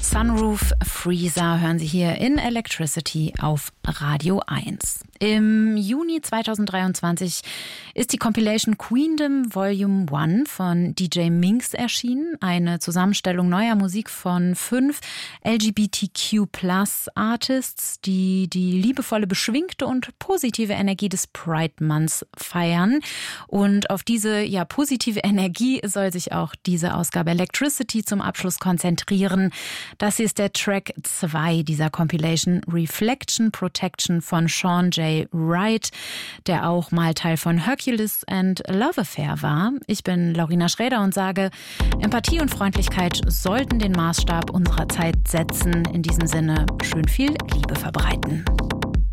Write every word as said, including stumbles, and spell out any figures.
Sunroof Freezer hören Sie hier in Electricity auf Radio eins. Im Juni zweitausenddreiundzwanzig ist die Compilation Queendom Volume eins von D J Minx erschienen. Eine Zusammenstellung neuer Musik von fünf L G B T Q Plus Artists, die die liebevolle, beschwingte und positive Energie des Pride Months feiern. Und auf diese ja positive Energie soll sich auch diese Ausgabe Electricity zum Abschluss konzentrieren. Das hier ist der Track zwei dieser Compilation, Reflection Protection von Sean J. Wright, der auch mal Teil von Hercules and Love Affair war. Ich bin Laurina Schräder und sage, Empathie und Freundlichkeit sollten den Maßstab unserer Zeit setzen. In diesem Sinne, schön viel Liebe verbreiten.